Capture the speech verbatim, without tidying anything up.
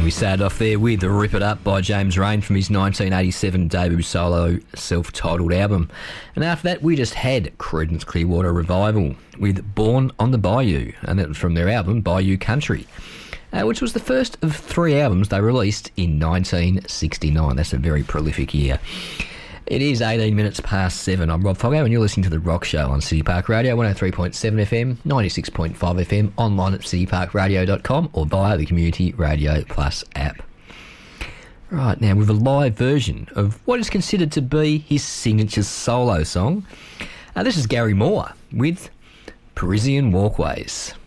We started off there with Rip It Up by James Rain from his nineteen eighty-seven debut solo self-titled album. And after that, we just had Creedence Clearwater Revival with Born on the Bayou, and that was from their album Bayou Country, uh, which was the first of three albums they released in nineteen sixty-nine. That's a very prolific year. It is eighteen minutes past seven. I'm Rob Foggo and you're listening to The Rock Show on City Park Radio, one oh three point seven F M, ninety-six point five F M, online at city park radio dot com or via the Community Radio Plus app. Right, now with a live version of what is considered to be his signature solo song. Uh, this is Gary Moore with Parisian Walkways.